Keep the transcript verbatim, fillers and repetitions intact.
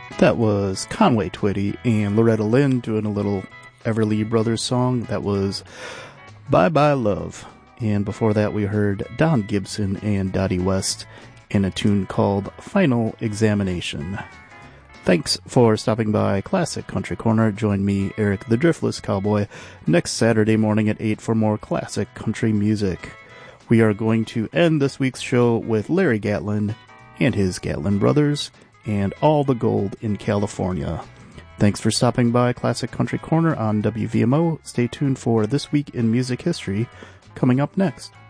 That was Conway Twitty and Loretta Lynn doing a little Everly Brothers song. That was Bye Bye Love. And before that we heard Don Gibson and Dottie West in a tune called Final Examination. Thanks for stopping by Classic Country Corner. Join me, Eric the Driftless Cowboy, next Saturday morning at eight for more classic country music. We are going to end this week's show with Larry Gatlin and his Gatlin Brothers and All the Gold in California. Thanks for stopping by Classic Country Corner on W V M O. Stay tuned for This Week in Music History coming up next.